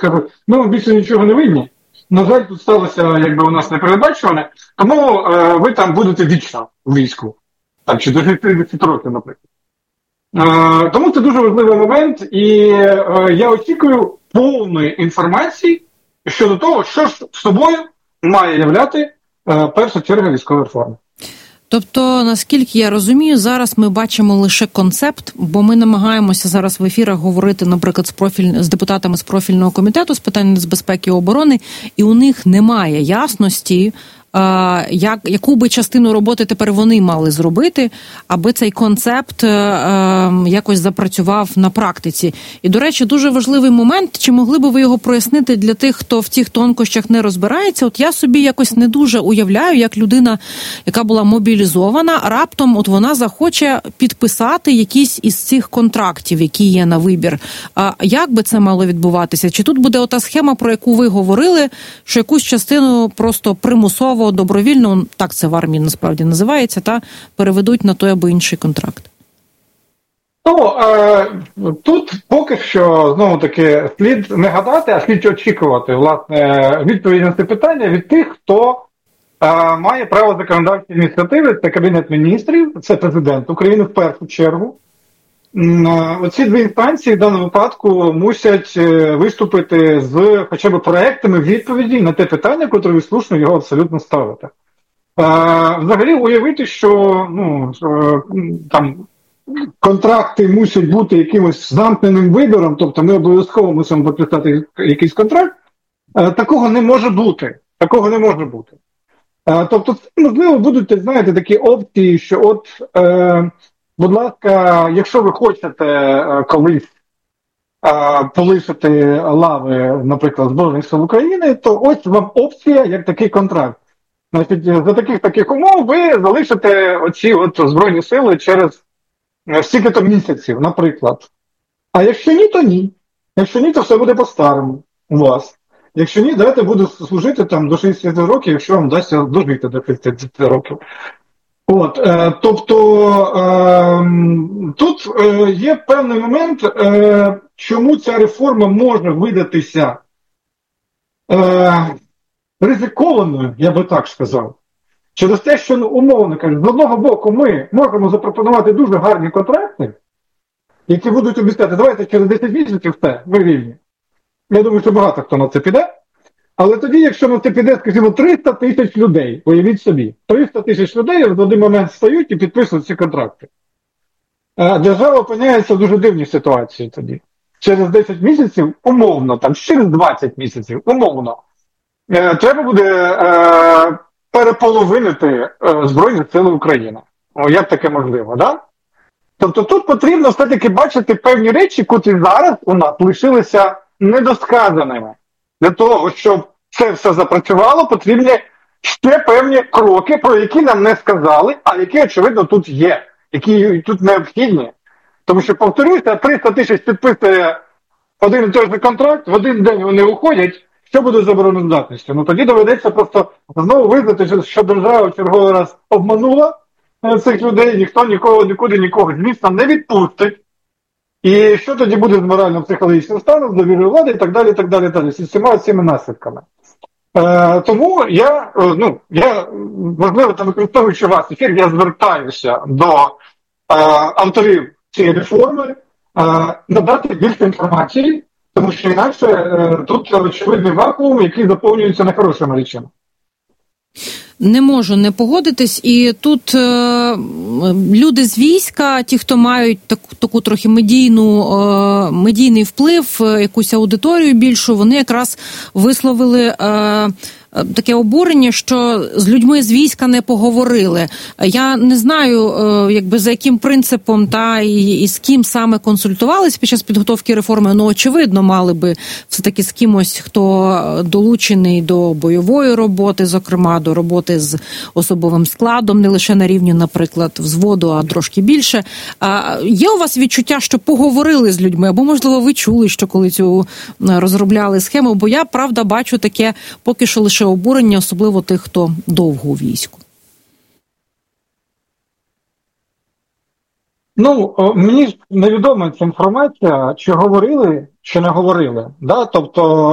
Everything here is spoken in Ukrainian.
скажуть, ми вам більше нічого не винні. На жаль, тут сталося, якби у нас непередбачуване, тому ви там будете вічно в війську. Так, чи до 30 років, наприклад. Тому це дуже важливий момент, і я очікую повної інформації щодо того, що ж собою має являти перша черга військової реформи. Тобто, наскільки я розумію, зараз ми бачимо лише концепт, бо ми намагаємося зараз в ефірах говорити, наприклад, з депутатами з профільного комітету з питань безпеки і оборони, і у них немає ясності, яку би частину роботи тепер вони мали зробити, аби цей концепт якось запрацював на практиці. І, до речі, дуже важливий момент, чи могли би ви його прояснити для тих, хто в цих тонкощах не розбирається? От я собі якось не дуже уявляю, як людина, яка була мобілізована, раптом от вона захоче підписати якісь із цих контрактів, які є на вибір. Як би це мало відбуватися? Чи тут буде ота схема, про яку ви говорили, що якусь частину просто примусово добровільно, так це в армії насправді називається, та переведуть на той або інший контракт? Тут поки що, знову таки, слід не гадати, а слід очікувати, власне, відповіді на це питання від тих, хто має право законодавчої ініціативи, це Кабінет міністрів, це Президент України в першу чергу. Оці дві інстанції в даному випадку мусять виступити з хоча б проектами відповіді на те питання, котре ви слушно його абсолютно ставите. Взагалі уявити, що там контракти мусять бути якимось замкненим вибором, тобто ми обов'язково мусимо підписати якийсь контракт, такого не може бути. Такого не може бути. Тобто, можливо, будуть, знаєте, такі опції, що будь ласка, якщо ви хочете колись полишити лави, наприклад, Збройних сил України, то ось вам опція, як такий контракт. Значить, за таких умов ви залишите оці Збройні сили через стільки-то місяців, наприклад. А якщо ні, то ні. Якщо ні, то все буде по-старому у вас. Якщо ні, давайте буду служити там до 60 років, якщо вам вдасться дожити до 60 років. Тобто тут є певний момент, чому ця реформа може видатися ризикованою, я би так сказав. Через те, що, умовно кажучи, з одного боку ми можемо запропонувати дуже гарні контракти, які будуть обіцяти, давайте через 10 місяців все, ми вільні. Я думаю, що багато хто на це піде. Але тоді, якщо на це піде, скажімо, 300 тисяч людей, уявіть собі, 300 тисяч людей в один момент стають і підписують ці контракти. Держава опиняється в дуже дивній ситуації тоді. Через 10 місяців, умовно, там, через 20 місяців, умовно, треба буде переполовинити Збройні Сили України. Як таке можливо, да? Тобто тут потрібно все-таки бачити певні речі, котрі зараз у нас лишилися недосказаними. Для того, щоб це все запрацювало, потрібні ще певні кроки, про які нам не сказали, а які, очевидно, тут є, які тут необхідні. Тому що, повторюся, 300 тисяч підписує один і той же контракт, в один день вони уходять, що буде з обороноздатністю? Тоді доведеться просто знову визнати, що держава в черговий раз обманула цих людей, ніхто нікого з міста не відпустить. І що тоді буде з морально-психологічним станом, з довірою влади і так далі, і так далі, і так далі, з всіма цими наслідками. Тому я, можливо, там використовуючи вас ефір, я звертаюся до авторів цієї реформи надати більше інформації, тому що інакше тут очевидний вакуум, який заповнюється нехорошими речами. Не можу не погодитись. І тут люди з війська, ті, хто мають таку трохи медійний вплив, якусь аудиторію більшу, вони якраз висловили таке обурення, що з людьми з війська не поговорили. Я не знаю, за яким принципом і з ким саме консультувались під час підготовки реформи. Очевидно, мали би все-таки з кимось, хто долучений до бойової роботи, зокрема, до роботи з особовим складом, не лише на рівні, наприклад, взводу, а трошки більше. Є у вас відчуття, що поговорили з людьми? Або, можливо, ви чули, що коли цю розробляли схему? Бо я, правда, бачу таке поки що лише обурення, особливо тих, хто довго у війську. Мені невідома ця інформація, чи говорили, чи не говорили. Тобто